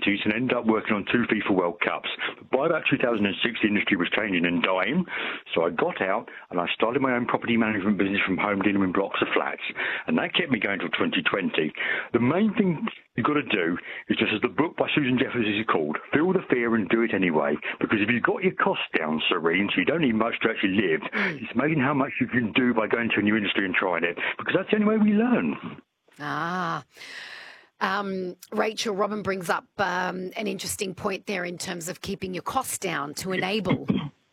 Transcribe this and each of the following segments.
mid-80s and ended up working on 2 FIFA World Cups. But by about 2006, the industry was changing and dying, so I got out and I started my own property management business from home, dealing in blocks of flats, and that kept me going until 2020. The main thing you've got to do is, just as the book by Susan Jeffers is called, feel the fear and do it anyway. Because if you've got your costs down, Serene, so you don't need much to actually live, it's amazing how much you can do by going to a new industry and trying it, because that's the only way we learn. Rachel, Robin brings up an interesting point there in terms of keeping your costs down to enable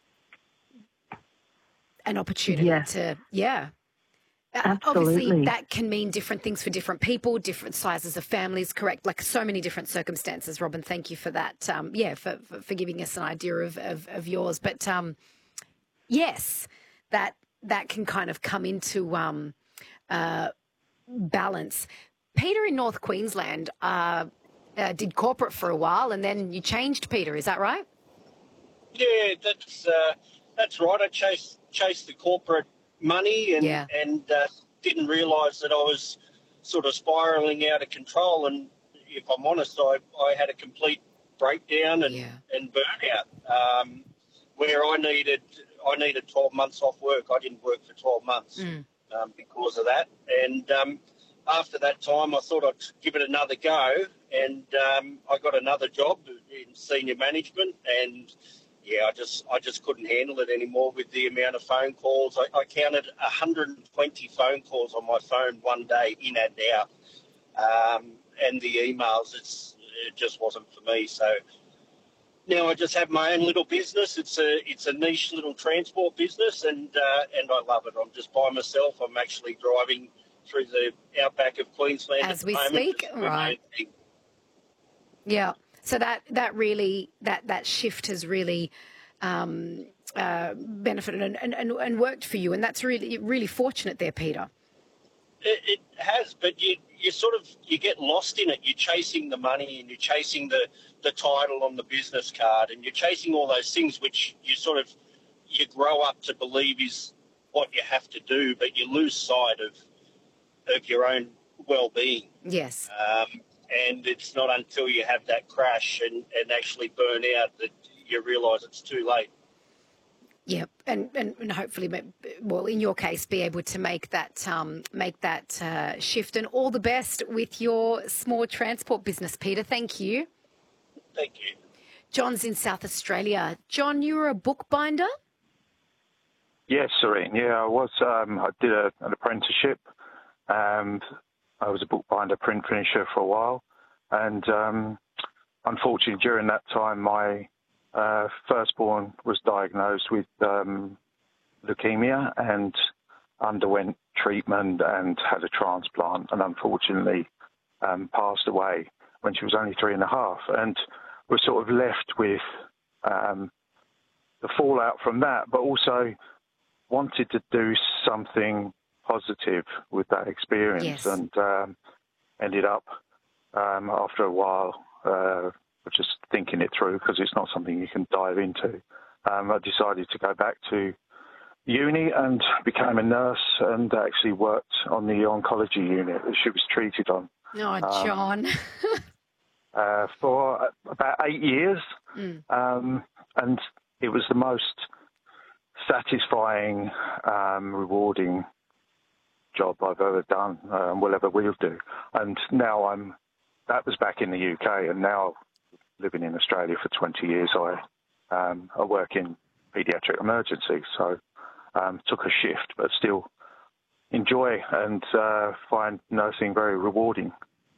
an opportunity to, Absolutely. Obviously, that can mean different things for different people, different sizes of families, correct? Like so many different circumstances. Robin, thank you for that. For giving us an idea of yours. But yes, that can kind of come into balance. Peter in North Queensland did corporate for a while, and then you changed, Peter. Is that right? Yeah, that's right. I chased the corporate money and didn't realise that I was sort of spiralling out of control. And if I'm honest, I had a complete breakdown and burnout where I needed 12 months off work. I didn't work for 12 months because of that. And after that time, I thought I'd give it another go, and I got another job in senior management, and I just couldn't handle it anymore with the amount of phone calls. I counted 120 phone calls on my phone one day, in and out, and the emails. It just wasn't for me. So now I just have my own little business. It's a niche little transport business, and I love it. I'm just by myself. I'm actually driving through the outback of Queensland as we speak, right? Yeah. So that shift has really benefited and worked for you, and that's really fortunate there, Peter. It has, but you get lost in it. You're chasing the money, and you're chasing the title on the business card, and you're chasing all those things which you grow up to believe is what you have to do, but you lose sight of your own well-being. Yes. And it's not until you have that crash and actually burn out that you realise it's too late. Yeah, and hopefully, well, in your case, be able to make that shift. And all the best with your small transport business, Peter. Thank you. Thank you. John's in South Australia. John, you were a bookbinder? Yes, Serene. Yeah, I was. I did an apprenticeship. I was a bookbinder, print finisher for a while, and unfortunately during that time my firstborn was diagnosed with leukemia and underwent treatment and had a transplant, and unfortunately passed away when she was only 3.5, and was sort of left with the fallout from that, but also wanted to do something positive with that experience. Yes. And ended up after a while just thinking it through, because it's not something you can dive into. I decided to go back to uni and became a nurse, and actually worked on the oncology unit that she was treated on. Oh, John. For about 8 years. And it was the most satisfying, rewarding job I've ever done, will ever will do. And now that was back in the UK, and now living in Australia for 20 years, I work in paediatric emergency, so took a shift, but still enjoy and find nursing very rewarding.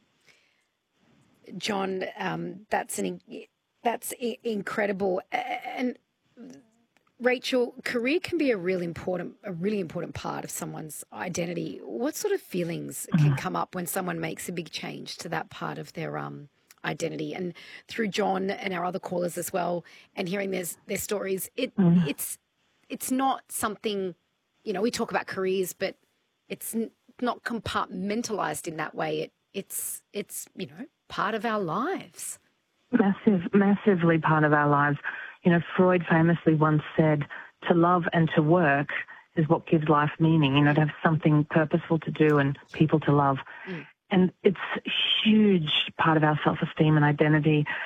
John, that's incredible. And Rachel, career can be a really important part of someone's identity. What sort of feelings can come up when someone makes a big change to that part of their identity? And through John and our other callers as well, and hearing their stories, it's not something, we talk about careers, but it's not compartmentalized in that way. It's part of our lives. Massively part of our lives. Freud famously once said, to love and to work is what gives life meaning, to have something purposeful to do and people to love. And it's a huge part of our self-esteem and identity.